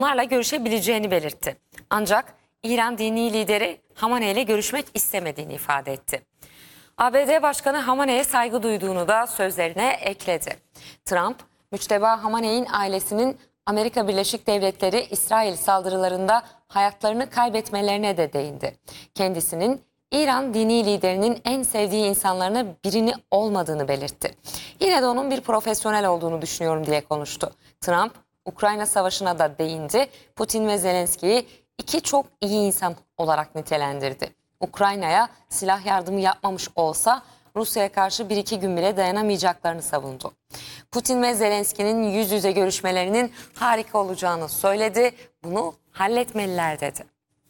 onlarla görüşebileceğini belirtti. Ancak İran dini lideri Hamaney ile görüşmek istemediğini ifade etti. ABD Başkanı Hamaney'e saygı duyduğunu da sözlerine ekledi. Trump, Müçteba Hamaney'in ailesinin Amerika Birleşik Devletleri İsrail saldırılarında hayatlarını kaybetmelerine de değindi. Kendisinin İran dini liderinin en sevdiği insanlarına birini olmadığını belirtti. Yine de onun bir profesyonel olduğunu düşünüyorum diye konuştu. Trump, Ukrayna Savaşı'na da değindi. Putin ve Zelenski'yi iki çok iyi insan olarak nitelendirdi. Ukrayna'ya silah yardımı yapmamış olsa Rusya'ya karşı 1-2 gün bile dayanamayacaklarını savundu. Putin ve Zelenski'nin yüz yüze görüşmelerinin harika olacağını söyledi. Bunu halletmeliler dedi.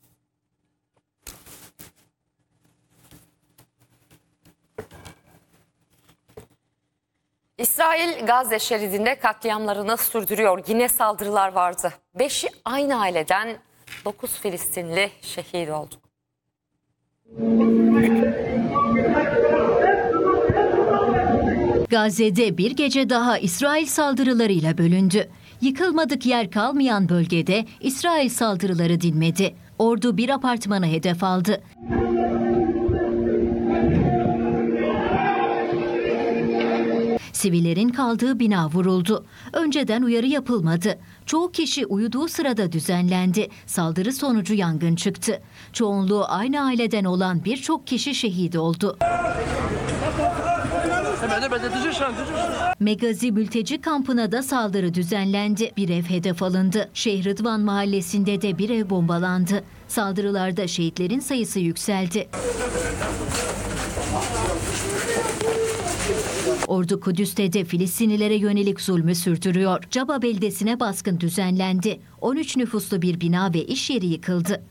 İsrail Gazze şeridinde katliamlarını sürdürüyor. Yine saldırılar vardı. 5'i aynı aileden 9 Filistinli şehit oldu. Gazze'de bir gece daha İsrail saldırılarıyla bölündü. Yıkılmadık yer kalmayan bölgede İsrail saldırıları dinmedi. Ordu bir apartmanı hedef aldı. Sivillerin kaldığı bina vuruldu. Önceden uyarı yapılmadı. Çoğu kişi uyuduğu sırada düzenlendi. Saldırı sonucu yangın çıktı. Çoğunluğu aynı aileden olan birçok kişi şehit oldu. Megazi mülteci kampına da saldırı düzenlendi. Bir ev hedef alındı. Şeyh Rıdvan mahallesinde de bir ev bombalandı. Saldırılarda şehitlerin sayısı yükseldi. Ordu Kudüs'te de Filistinlilere yönelik zulmü sürdürüyor. Caba beldesine baskın düzenlendi. 13 nüfuslu bir bina ve iş yeri yıkıldı.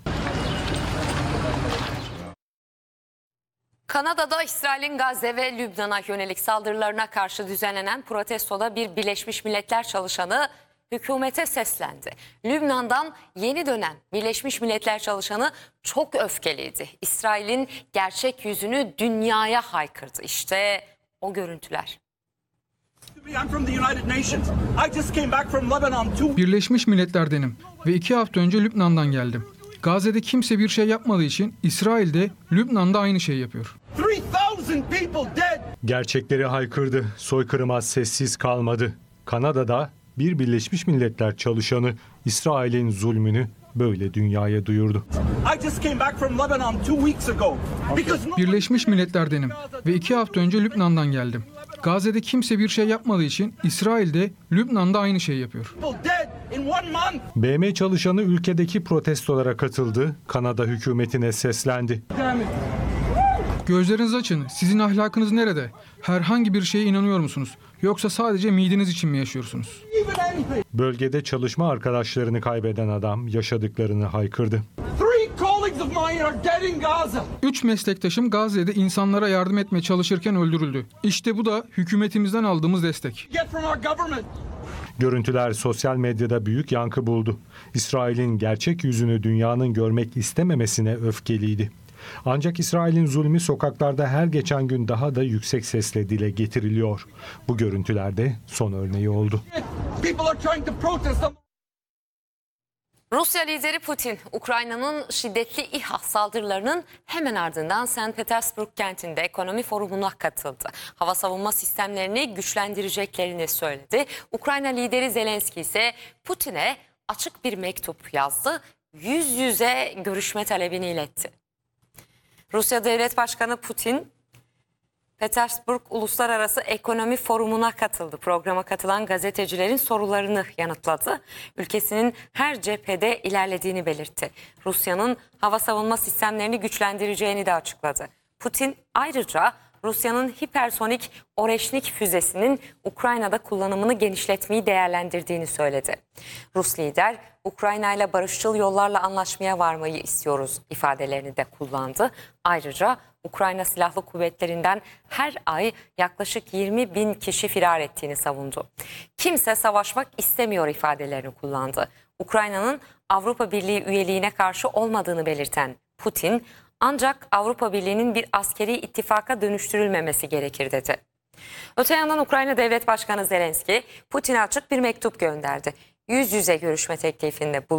Kanada'da İsrail'in Gazze ve Lübnan'a yönelik saldırılarına karşı düzenlenen protestoda bir Birleşmiş Milletler çalışanı hükümete seslendi. Lübnan'dan yeni dönen Birleşmiş Milletler çalışanı çok öfkeliydi. İsrail'in gerçek yüzünü dünyaya haykırdı. İşte o görüntüler. Birleşmiş Milletler'denim ve 2 hafta önce Lübnan'dan geldim. Gazze'de kimse bir şey yapmadığı için İsrail de Lübnan'da aynı şeyi yapıyor. Gerçekleri haykırdı, soykırıma sessiz kalmadı. Kanada'da bir Birleşmiş Milletler çalışanı İsrail'in zulmünü böyle dünyaya duyurdu. Birleşmiş Milletler'denim ve 2 hafta önce Lübnan'dan geldim. Gazze'de kimse bir şey yapmadığı için İsrail de Lübnan'da aynı şeyi yapıyor. BM çalışanı ülkedeki protestolara katıldı, Kanada hükümetine seslendi. Gözlerinizi açın. Sizin ahlakınız nerede? Herhangi bir şeye inanıyor musunuz? Yoksa sadece mideniz için mi yaşıyorsunuz? Bölgede çalışma arkadaşlarını kaybeden adam yaşadıklarını haykırdı. 3 meslektaşım Gazze'de insanlara yardım etmeye çalışırken öldürüldü. İşte bu da hükümetimizden aldığımız destek. Görüntüler sosyal medyada büyük yankı buldu. İsrail'in gerçek yüzünü dünyanın görmek istememesine öfkeliydi. Ancak İsrail'in zulmü sokaklarda her geçen gün daha da yüksek sesle dile getiriliyor. Bu görüntülerde son örneği oldu. Rusya lideri Putin, Ukrayna'nın şiddetli İHA saldırılarının hemen ardından St. Petersburg kentinde ekonomi forumuna katıldı. Hava savunma sistemlerini güçlendireceklerini söyledi. Ukrayna lideri Zelenski ise Putin'e açık bir mektup yazdı, yüz yüze görüşme talebini iletti. Rusya Devlet Başkanı Putin, Petersburg Uluslararası Ekonomi Forumu'na katıldı. Programa katılan gazetecilerin sorularını yanıtladı. Ülkesinin her cephede ilerlediğini belirtti. Rusya'nın hava savunma sistemlerini güçlendireceğini de açıkladı. Putin ayrıca Rusya'nın hipersonik Oreşnik füzesinin Ukrayna'da kullanımını genişletmeyi değerlendirdiğini söyledi. Rus lider, Ukrayna ile barışçıl yollarla anlaşmaya varmayı istiyoruz ifadelerini de kullandı. Ayrıca Ukrayna Silahlı Kuvvetleri'nden her ay yaklaşık 20 bin kişi firar ettiğini savundu. Kimse savaşmak istemiyor ifadelerini kullandı. Ukrayna'nın Avrupa Birliği üyeliğine karşı olmadığını belirten Putin, ancak Avrupa Birliği'nin bir askeri ittifaka dönüştürülmemesi gerekir dedi. Öte yandan Ukrayna Devlet Başkanı Zelenski, Putin'e açık bir mektup gönderdi. yüz yüze görüşme teklifinde bulundu.